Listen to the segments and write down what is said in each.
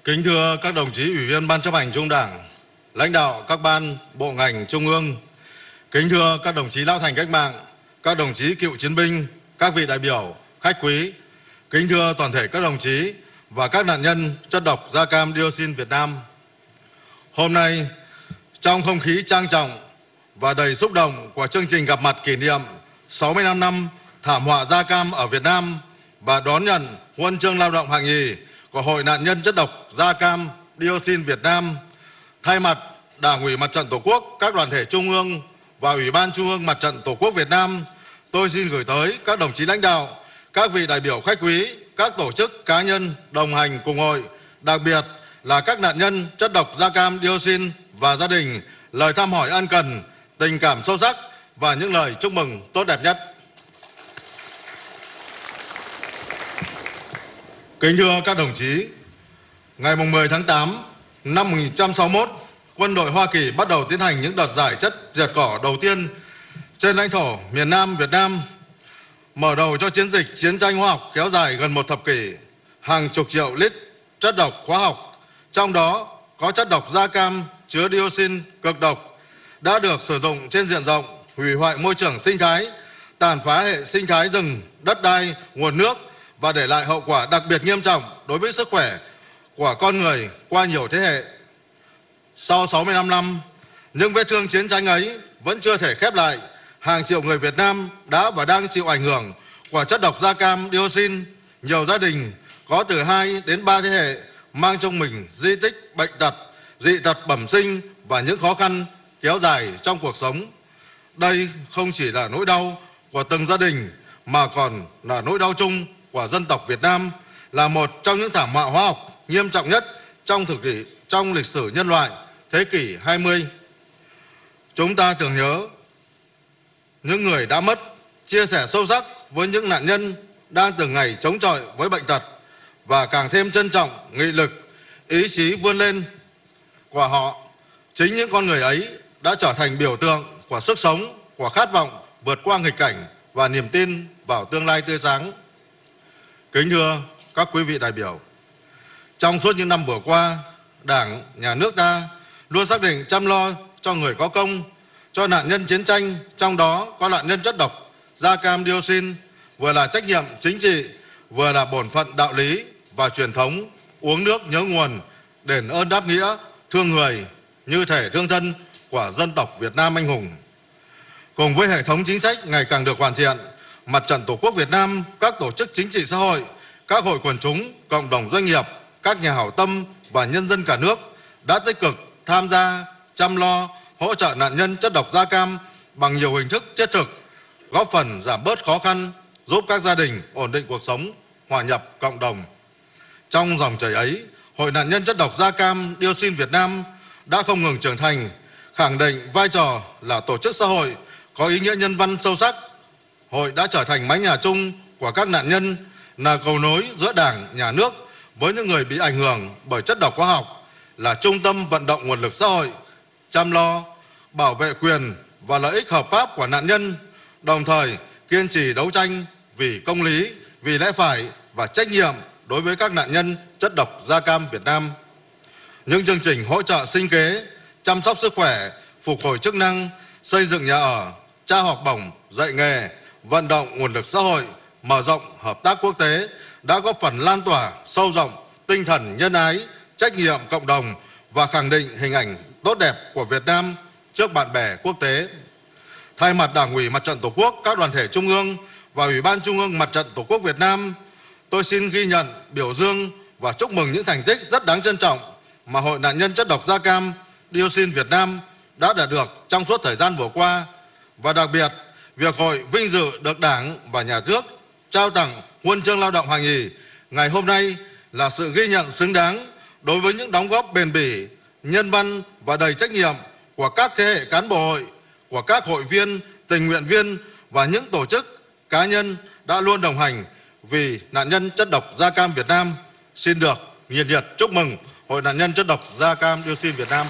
Kính thưa các đồng chí Ủy viên Ban Chấp hành Trung ương Đảng, lãnh đạo các ban, bộ ngành Trung ương, kính thưa các đồng chí lão thành cách mạng, các đồng chí cựu chiến binh, các vị đại biểu, khách quý, kính thưa toàn thể các đồng chí và các nạn nhân chất độc da cam dioxin Việt Nam. Hôm nay, trong không khí trang trọng và đầy xúc động của chương trình gặp mặt kỷ niệm 65 năm thảm họa da cam ở Việt Nam và đón nhận huân chương lao động hạng nhì của Hội nạn nhân chất độc da cam dioxin Việt Nam, thay mặt Đảng ủy Mặt trận Tổ quốc, các đoàn thể Trung ương và Ủy ban Trung ương Mặt trận Tổ quốc Việt Nam, tôi xin gửi tới các đồng chí lãnh đạo, các vị đại biểu khách quý, các tổ chức cá nhân đồng hành cùng hội, đặc biệt là các nạn nhân chất độc da cam dioxin và gia đình lời thăm hỏi ân cần, tình cảm sâu sắc và những lời chúc mừng tốt đẹp nhất. Kính thưa các đồng chí, ngày 10 tháng 8 năm 1961, quân đội Hoa Kỳ bắt đầu tiến hành những đợt giải chất diệt cỏ đầu tiên trên lãnh thổ miền Nam Việt Nam, mở đầu cho chiến dịch chiến tranh hóa học kéo dài gần một thập kỷ. Hàng chục triệu lít chất độc hóa học, trong đó có chất độc da cam chứa dioxin cực độc, đã được sử dụng trên diện rộng, hủy hoại môi trường sinh thái, tàn phá hệ sinh thái rừng, đất đai, nguồn nước và để lại hậu quả đặc biệt nghiêm trọng đối với sức khỏe của con người qua nhiều thế hệ. Sau 65 năm, những vết thương chiến tranh ấy vẫn chưa thể khép lại. Hàng triệu người Việt Nam đã và đang chịu ảnh hưởng của chất độc da cam dioxin. Nhiều gia đình có từ 2 đến 3 thế hệ mang trong mình di tích bệnh tật, dị tật bẩm sinh và những khó khăn kéo dài trong cuộc sống. Đây không chỉ là nỗi đau của từng gia đình mà còn là nỗi đau chung của dân tộc Việt Nam, là một trong những thảm họa hóa học nghiêm trọng nhất trong lịch sử nhân loại thế kỷ 20. Chúng ta tưởng nhớ những người đã mất, chia sẻ sâu sắc với những nạn nhân đang từng ngày chống chọi với bệnh tật và càng thêm trân trọng nghị lực, ý chí vươn lên của họ. Chính những con người ấy đã trở thành biểu tượng của sức sống, của khát vọng vượt qua nghịch cảnh và niềm tin vào tương lai tươi sáng. Kính thưa các quý vị đại biểu, trong suốt những năm vừa qua, Đảng, Nhà nước ta luôn xác định chăm lo cho người có công, cho nạn nhân chiến tranh, trong đó có nạn nhân chất độc da cam dioxin, vừa là trách nhiệm chính trị, vừa là bổn phận đạo lý và truyền thống uống nước nhớ nguồn, đền ơn đáp nghĩa, thương người như thể thương thân của dân tộc Việt Nam anh hùng. Cùng với hệ thống chính sách ngày càng được hoàn thiện, Mặt trận Tổ quốc Việt Nam, các tổ chức chính trị xã hội, các hội quần chúng, cộng đồng doanh nghiệp, các nhà hảo tâm và nhân dân cả nước đã tích cực tham gia, chăm lo, hỗ trợ nạn nhân chất độc da cam bằng nhiều hình thức thiết thực, góp phần giảm bớt khó khăn, giúp các gia đình ổn định cuộc sống, hòa nhập cộng đồng. Trong dòng chảy ấy, Hội nạn nhân chất độc da cam dioxin Việt Nam đã không ngừng trưởng thành, khẳng định vai trò là tổ chức xã hội có ý nghĩa nhân văn sâu sắc. Hội đã trở thành mái nhà chung của các nạn nhân, là cầu nối giữa Đảng, Nhà nước với những người bị ảnh hưởng bởi chất độc hóa học, là trung tâm vận động nguồn lực xã hội, chăm lo, bảo vệ quyền và lợi ích hợp pháp của nạn nhân, đồng thời kiên trì đấu tranh vì công lý, vì lẽ phải và trách nhiệm đối với các nạn nhân chất độc da cam Việt Nam. Những chương trình hỗ trợ sinh kế, chăm sóc sức khỏe, phục hồi chức năng, xây dựng nhà ở, trao học bổng, dạy nghề, vận động nguồn lực xã hội, mở rộng hợp tác quốc tế đã góp phần lan tỏa sâu rộng tinh thần nhân ái, trách nhiệm cộng đồng và khẳng định hình ảnh tốt đẹp của Việt Nam trước bạn bè quốc tế. Thay mặt Đảng ủy Mặt trận Tổ quốc, các đoàn thể Trung ương và Ủy ban Trung ương Mặt trận Tổ quốc Việt Nam, tôi xin ghi nhận, biểu dương và chúc mừng những thành tích rất đáng trân trọng mà Hội nạn nhân chất độc da cam dioxin Việt Nam đã đạt được trong suốt thời gian vừa qua, và đặc biệt việc hội vinh dự được Đảng và Nhà nước trao tặng huân chương lao động hạng nhì ngày hôm nay là sự ghi nhận xứng đáng đối với những đóng góp bền bỉ, nhân văn và đầy trách nhiệm của các thế hệ cán bộ hội, của các hội viên, tình nguyện viên và những tổ chức cá nhân đã luôn đồng hành vì nạn nhân chất độc da cam Việt Nam. Xin được nhiệt liệt chúc mừng Hội nạn nhân chất độc da cam dioxin Việt Nam.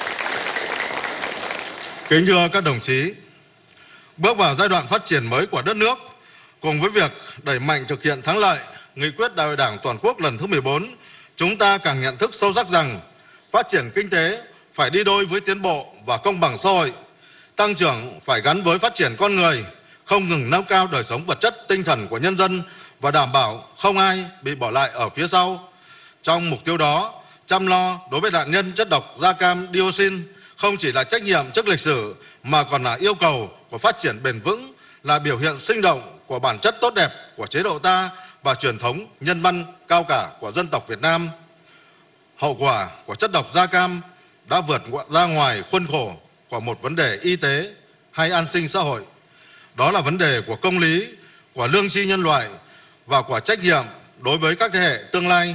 Kính thưa các đồng chí, bước vào giai đoạn phát triển mới của đất nước, cùng với việc đẩy mạnh thực hiện thắng lợi Nghị quyết Đại hội Đảng toàn quốc lần thứ 14 chúng ta càng nhận thức sâu sắc rằng phát triển kinh tế phải đi đôi với tiến bộ và công bằng xã hội. Tăng trưởng phải gắn với phát triển con người, không ngừng nâng cao đời sống vật chất, tinh thần của nhân dân và đảm bảo không ai bị bỏ lại ở phía sau. Trong mục tiêu đó, chăm lo đối với nạn nhân chất độc da cam dioxin không chỉ là trách nhiệm trước lịch sử mà còn là yêu cầu của phát triển bền vững, là biểu hiện sinh động của bản chất tốt đẹp của chế độ ta và truyền thống nhân văn cao cả của dân tộc Việt Nam. Hậu quả của chất độc da cam đã vượt ra ngoài khuôn khổ của một vấn đề y tế hay an sinh xã hội. Đó là vấn đề của công lý, của lương tri nhân loại và của trách nhiệm đối với các thế hệ tương lai.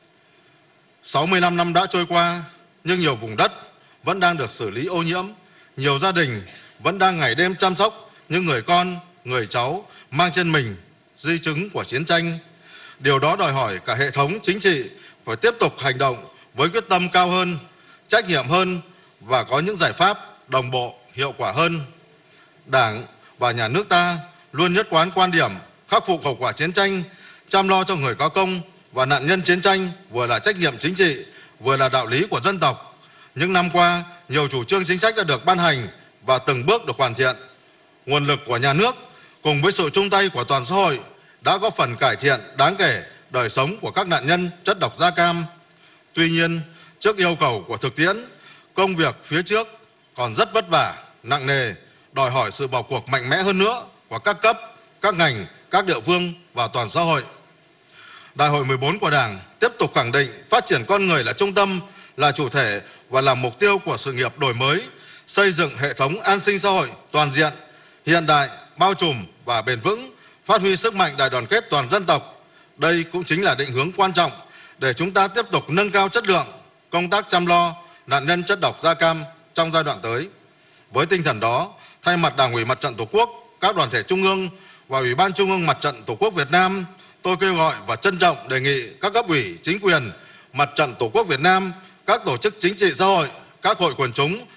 65 năm đã trôi qua, nhưng nhiều vùng đất vẫn đang được xử lý ô nhiễm. Nhiều gia đình vẫn đang ngày đêm chăm sóc những người con, người cháu mang trên mình di chứng của chiến tranh. Điều đó đòi hỏi cả hệ thống chính trị phải tiếp tục hành động với quyết tâm cao hơn, trách nhiệm hơn và có những giải pháp đồng bộ, hiệu quả hơn. Đảng và Nhà nước ta luôn nhất quán quan điểm khắc phục hậu quả chiến tranh, chăm lo cho người có công và nạn nhân chiến tranh vừa là trách nhiệm chính trị, vừa là đạo lý của dân tộc. Những năm qua, nhiều chủ trương chính sách đã được ban hành và từng bước được hoàn thiện. Nguồn lực của nhà nước cùng với sự chung tay của toàn xã hội đã góp phần cải thiện đáng kể đời sống của các nạn nhân chất độc da cam. Tuy nhiên, trước yêu cầu của thực tiễn, công việc phía trước còn rất vất vả, nặng nề, đòi hỏi sự vào cuộc mạnh mẽ hơn nữa của các cấp, các ngành, các địa phương và toàn xã hội. Đại hội 14 của Đảng tiếp tục khẳng định phát triển con người là trung tâm, là chủ thể và là mục tiêu của sự nghiệp đổi mới, xây dựng hệ thống an sinh xã hội toàn diện, hiện đại, bao trùm và bền vững, phát huy sức mạnh đại đoàn kết toàn dân tộc. Đây cũng chính là định hướng quan trọng để chúng ta tiếp tục nâng cao chất lượng công tác chăm lo nạn nhân chất độc da cam trong giai đoạn tới. Với tinh thần đó, thay mặt Đảng ủy Mặt trận Tổ quốc, các đoàn thể trung ương và Ủy ban Trung ương Mặt trận Tổ quốc Việt Nam, tôi kêu gọi và trân trọng đề nghị các cấp ủy, chính quyền, Mặt trận Tổ quốc Việt Nam, các tổ chức chính trị xã hội, các hội quần chúng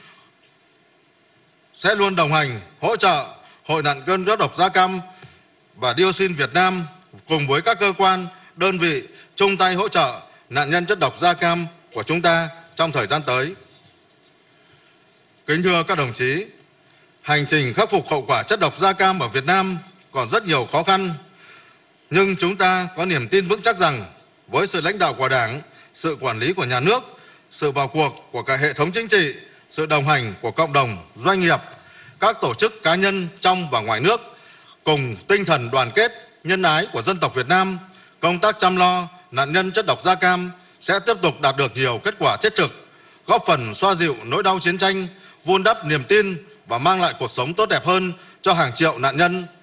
sẽ luôn đồng hành, hỗ trợ Hội nạn nhân chất độc da cam và dioxin Việt Nam cùng với các cơ quan, đơn vị chung tay hỗ trợ nạn nhân chất độc da cam của chúng ta trong thời gian tới. Kính thưa các đồng chí, hành trình khắc phục hậu quả chất độc da cam ở Việt Nam còn rất nhiều khó khăn, nhưng chúng ta có niềm tin vững chắc rằng với sự lãnh đạo của Đảng, sự quản lý của nhà nước, sự vào cuộc của cả hệ thống chính trị, sự đồng hành của cộng đồng, doanh nghiệp, các tổ chức cá nhân trong và ngoài nước, cùng tinh thần đoàn kết, nhân ái của dân tộc Việt Nam, công tác chăm lo nạn nhân chất độc da cam sẽ tiếp tục đạt được nhiều kết quả thiết thực, góp phần xoa dịu nỗi đau chiến tranh, vun đắp niềm tin và mang lại cuộc sống tốt đẹp hơn cho hàng triệu nạn nhân